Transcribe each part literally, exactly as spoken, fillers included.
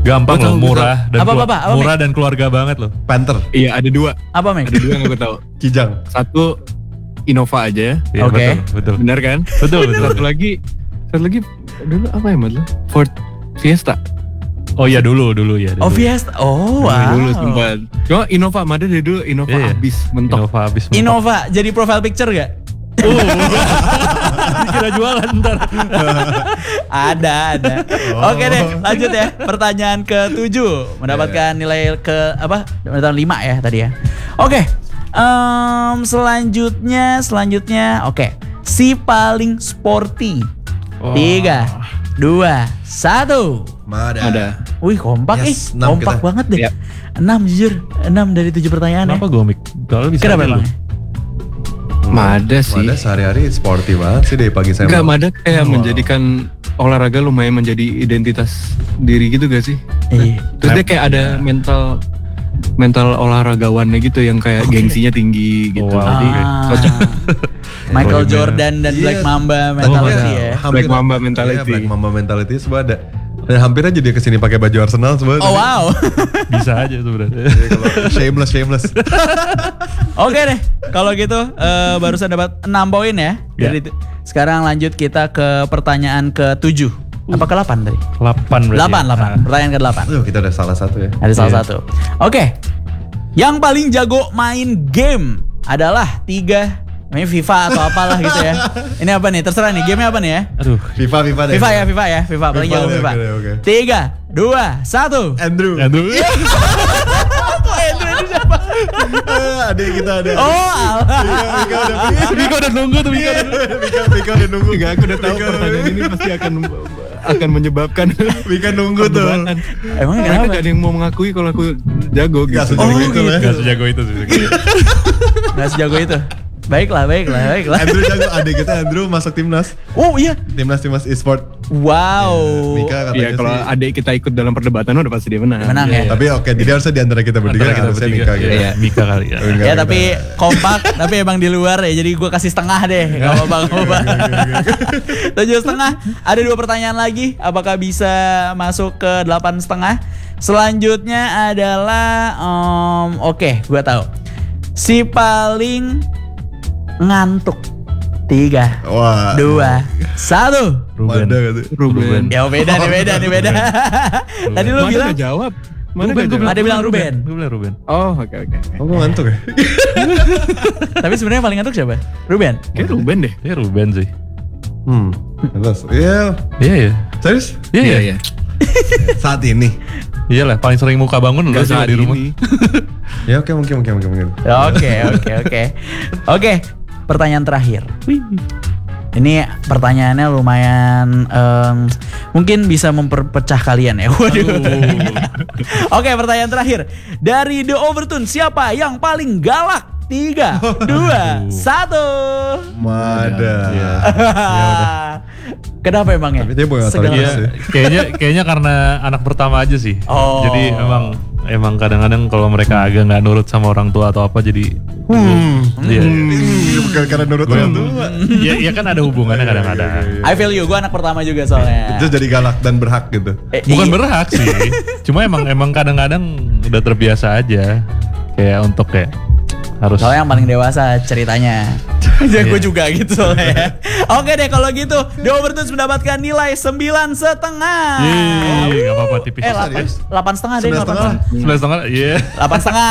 Gampang loh, murah dan apa, apa, apa, apa, murah dan keluarga banget loh. Panther. Iya, ada dua. Apa, Mek? Ada dua yang aku tahu. Kijang. Satu Innova aja ya. Iya, Oke. betul, betul. Benar kan? Betul, betul. Satu lagi, satu lagi dulu apa ya Mat? Ford Fiesta. Oh iya dulu, dulu ya. Oh Fiesta, oh wow. Dulu sempat. Cuma Innova, Mada dari dulu Innova Iya, iya. habis mentok. Innova habis mentok. Innova jadi profile picture gak? Uh, dikira jualan ntar. Ada, ada. Oh. Oke deh, lanjut ya. Pertanyaan ketujuh mendapatkan nilai ke apa? Mendapatkan lima ya tadi ya. Oke. Em, selanjutnya, selanjutnya, oke. Si paling sporty. Oh. Tiga, dua, satu. Ada. Ada. Wih kompak Yes, ih, enam kompak kita. banget deh. Yap. Enam jujur, enam dari tujuh pertanyaan Kenapa ya. gue mik? Kalau bisa Kenapa aja emang? lu. Mada sih. Mada sehari-hari sporty banget sih dari pagi saya. Enggak, mau. Mada kayak Wow. menjadikan olahraga lumayan menjadi identitas diri gitu gak sih? Iya. Terus dia kayak ada mental mental olahragawannya gitu yang kayak gengsinya tinggi gitu. Wow. Jadi Ah. cocok. Michael Bagaimana? Jordan dan Iya. Black Mamba mentality ya. Hampir- Black Mamba mentality. Iya, Black Mamba mentality semua ada. Dan hampir aja dia kesini pakai baju Arsenal semua. Oh wow. Bisa aja sebenarnya. Jadi kalau shameless, shameless. Oke deh, kalau gitu eh, barusan dapat enam poin ya. Ya. Jadi sekarang lanjut kita ke pertanyaan ke tujuh. Apa ke delapan tadi? delapan berarti. delapan, ya? delapan. Nah, Pertanyaan ke delapan. Aduh, kita udah salah satu ya. Ada salah Iya. satu. Oke. Yang paling jago main game adalah tiga. Ini FIFA atau apalah gitu ya. Ini apa nih? Terserah nih. Gamenya apa nih ya? Aduh. FIFA, FIFA deh. FIFA ya, FIFA ya, FIFA. Paling FIFA jago deh, FIFA. oke, oke. Tiga, dua, satu. Andrew. Aduh. Kok Andrew ini siapa? Adik kita ada. Oh, alah. Mika udah Mika udah nunggu tuh Mika. Mika, Mika udah nunggu. Enggak, aku udah tahu Mika- pertanyaan ini pasti akan akan menyebabkan Mika nunggu tuh. perdebatan. Emang Mereka kenapa? gak ada yang mau mengakui kalau aku jago Gak gitu. sejago Oh, itu gitu. lah. Gak sejago itu sih. Nggak sejago itu. Baiklah, baiklah, baiklah. Andrew jago, adik kita Andrew masuk timnas. Oh iya. Timnas timnas e-sport. Wow. Mika katanya Iya, kalau sih. adik kita ikut dalam perdebatan udah pasti dia menang. Menang ya. Tapi oke, jadi harusnya di antara kita bertiga Antara kita harusnya bertiga. Mika gitu. Iya, Mika kali ya. Enggak, Ya enggak. tapi kompak, tapi emang di luar ya. Jadi gue kasih setengah deh. Gak apa-apa, gak apa-apa. Tujuh setengah. Ada dua pertanyaan lagi. Apakah bisa masuk ke delapan setengah? Selanjutnya adalah, em, oke, gue tahu. Si paling ngantuk. Tiga, Wah. dua, satu. Ruben. Ada gitu. Ruben. Ya beda nih, beda nih, beda. Tadi lu Mana bilang, gak jawab? Mana Ruben, gak gue jawab? Ada bilang Ruben. Gue bilang Ruben. Oh, oke oke. oke. Oh, gue ngantuk ya? Tapi sebenarnya paling ngantuk siapa? Ruben. Kayak Ruben deh. Ya Ruben sih. Hmm. Terus, iya. Iya ya. Serius? Iya ya. Saat ini? Iyalah paling sering muka bangun lu Gak aja saat di rumah. ini. Ya oke, mungkin, mungkin, mungkin, mungkin. Oke, oke, oke. Oke, pertanyaan terakhir. Ini pertanyaannya lumayan em, mungkin bisa memperpecah kalian ya. Waduh. Oke, pertanyaan terakhir. Dari The Overtune, siapa yang paling galak? Tiga, dua, satu. Mada. Iya. Kenapa emangnya? Tapi dia bukan Segala- otoritas Iya, ya. kayaknya kayaknya karena anak pertama aja sih. Oh. Jadi emang emang kadang-kadang kalau mereka agak nggak nurut sama orang tua atau apa jadi Hmm. Iya. Hmm, bukan karena nurut Gue orang tua. ya, ya kan ada hubungannya kadang-kadang. I feel you, gue anak pertama juga soalnya. Itu jadi galak dan berhak gitu. Eh, Bukan iya. berhak sih. Cuma emang emang kadang-kadang udah terbiasa aja. Kayak untuk kayak harus Soalnya yang paling dewasa ceritanya. Ya gue juga gitu soalnya. Oke deh kalau gitu, The Overtones mendapatkan nilai sembilan setengah. Yeay, gak apa-apa tipis. Eh delapan, Serius? delapan setengah deh, Sembilan delapan setengah? setengah. Sebelas setengah, iya. Delapan setengah.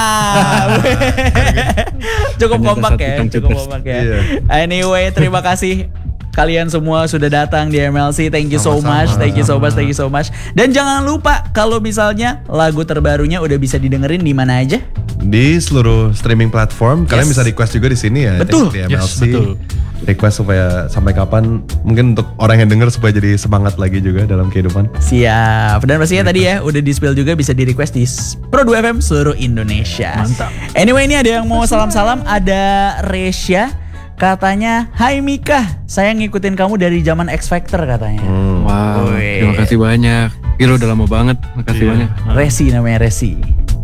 Cukup Ternyata kompak satu ya, hitam cukup cetus. kompak ya. Iya. Anyway, terima kasih kalian semua sudah datang di M L C. Thank you so Sama-sama. much, thank you so much, thank you so much. Dan jangan lupa kalau misalnya lagu terbarunya udah bisa didengerin di mana aja? Di seluruh streaming platform, kalian Yes. bisa request juga di sini ya. Betul. Di M L C. Yes, betul. Request supaya sampai kapan, mungkin untuk orang yang denger supaya jadi semangat lagi juga dalam kehidupan. Siap. Dan pastinya tadi ya udah di spill juga bisa di request di Pro dua F M seluruh Indonesia. Mantap. Anyway ini ada yang mau salam-salam, ada Resya katanya, "Hai Mika, saya ngikutin kamu dari zaman X Factor," katanya. Hmm. Wow, Wih. terima kasih banyak. Gila udah lama banget, makasih Iya. banyak. Resi namanya Resi.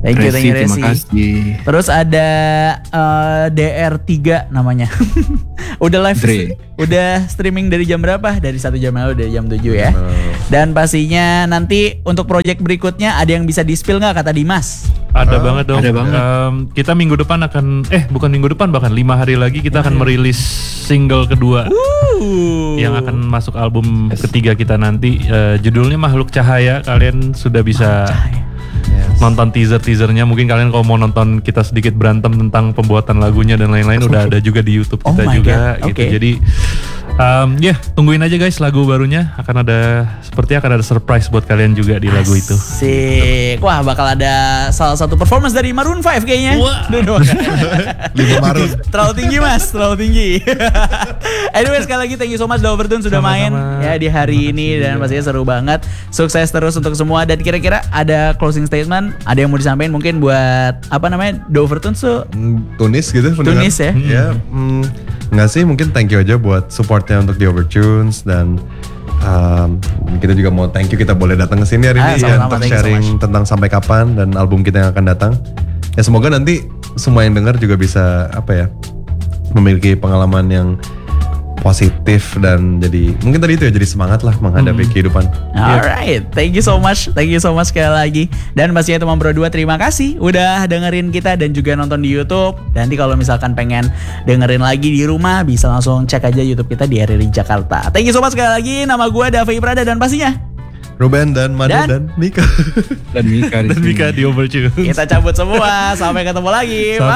Thank you, thank you Resi, terima Resi. kasih. Terus ada eh, D R tiga namanya. Udah live, Dre. udah streaming dari jam berapa? Dari satu jam lalu, dari jam tujuh ya. Dan pastinya nanti untuk project berikutnya ada yang bisa di-spill nggak kata Dimas? Ada banget dong. Ada banget. Em, kita minggu depan akan, eh bukan minggu depan, bahkan lima hari lagi kita akan merilis single kedua. Uh. Yang akan masuk album ketiga kita nanti. Eh, judulnya Makhluk Cahaya. Kalian sudah bisa nonton teaser-teasernya. Mungkin kalian kalau mau nonton kita sedikit berantem tentang pembuatan lagunya dan lain-lain udah ada juga di YouTube Oh kita my juga God, gitu. oke. Jadi um, ya tungguin aja guys lagu barunya, akan ada seperti akan ada surprise buat kalian juga di lagu itu. Asik. Wah, bakal ada salah satu performance dari Maroon five kayaknya. Wah. Duh, doang. Lima Maret. Terlalu tinggi mas, terlalu tinggi. Anyway, sekali lagi thank you so much The Overtune sudah main Sama-sama. ya di hari ini dan pastinya seru banget. Sukses terus untuk semua. Dan kira-kira ada closing statement, ada yang mau disampaikan mungkin buat apa namanya The Overtune tuh? Hmm, Tunis gitu pendengar. Tunis ya? Ya, hmm, nggak sih, mungkin thank you aja buat supportnya untuk The Overtunes. Dan um, kita juga mau thank you kita boleh datang ke sini hari Ah, ini ya, sama-sama, untuk thank you so sharing much. tentang Sampai Kapan dan album kita yang akan datang. Ya semoga nanti semua yang dengar juga bisa apa ya, memiliki pengalaman yang positif dan jadi mungkin tadi itu ya, jadi semangat lah menghadapi kehidupan. Alright, thank you so much, thank you so much sekali lagi. Dan pastinya teman berdua terima kasih udah dengerin kita dan juga nonton di YouTube. Dan nanti kalau misalkan pengen dengerin lagi di rumah bisa langsung cek aja YouTube kita di R R I Jakarta. Thank you so much sekali lagi. Nama gue Davi Prada dan pastinya Ruben dan Madu Dan- dan, Mika. Dan Mika di Dan sini. Mika di Overtune. kita cabut semua. Sampai ketemu lagi. Sampai